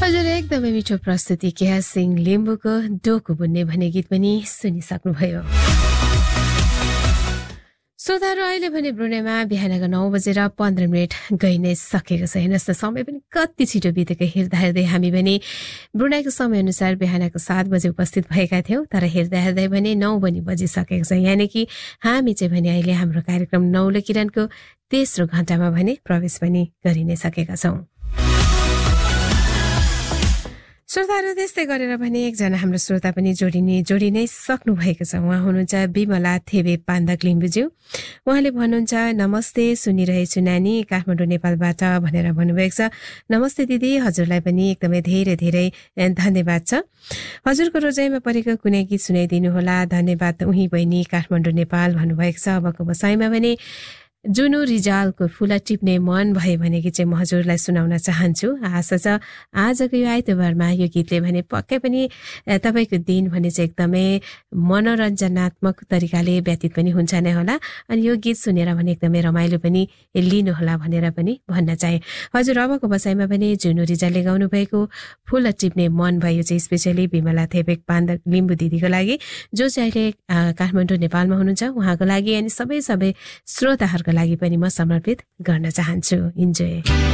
हजुर एकदमै मिठो प्रस्तुति केहा सिंह लिम्बुको डोको बुन्ने भन्ने गीत पनि सुनिसक्नुभयो। श्रोताहरू अहिले भने ब्रुनेमा बिहानको 9:15 गइ नै सकेको छ। हेर्नुहोस् न समय पनि कति छिटो बितेको हेर्दा हेर्दै हामी भने ब्रुनेको समयअनुसार बिहानको 7 बजे उपस्थित भएका थियौँ, तर हेर्दा हेर्दै भने 9 पनि बजिसकेको छ। यानि कि हामी चाहिँ भने अहिले हाम्रो कार्यक्रम नौलो किरणको तेस्रो घण्टामा भने प्रवेश पनि गरि नै सकेका छौँ। श्रोताहरू त्यस्तै गरेर भने एकजना हाम्रो श्रोता पनि जोडी नै सक्नु भएको छ। उहाँ हुनुहुन्छ विमला थेबे पान्दक लिम्बुज्यू। उहाँले भन्नुहुन्छ नमस्ते, सुनिरहेछु नानी, काठमाडौँ नेपालबाट भनेर भन्नुभएको छ। नमस्ते दिदी, हजुरलाई पनि एकदमै धेरै धेरै धन्यवाद छ। हजुरको रोजाइमा परेको कुनै गीत सुनाइदिनु होला, धन्यवाद उही बहिनी काठमाडौँ नेपाल भन्नुभएको छ। अबको बसाइमा भने जुनु रिजालको फुला टिप्ने मन भयो भने कि चाहिँ म हजुरलाई सुनाउन चाहन्छु। आशा छ आजको यो आइतबारमा यो गीतले भने पक्कै पनि तपाईँको दिन भने चाहिँ एकदमै मनोरञ्जनात्मक तरिकाले व्यतीत पनि हुन्छ नै होला। अनि यो गीत सुनेर भने एकदमै रमाइलो पनि लिनुहोला भनेर पनि भन्न चाहे। हजुर अबको बसाइमा पनि जुनु रिजालले गाउनु भएको फुला टिप्ने मन भयो चाहिँ स्पेसली विमला थेबेक पान्दक लिम्बु दिदीको लागि, जो चाहिँ अहिले काठमाडौँ नेपालमा हुनुहुन्छ, उहाँको लागि अनि सबै श्रोताहरूको लागि पनि म समर्पित गर्न चाहन्छु। इन्जोय।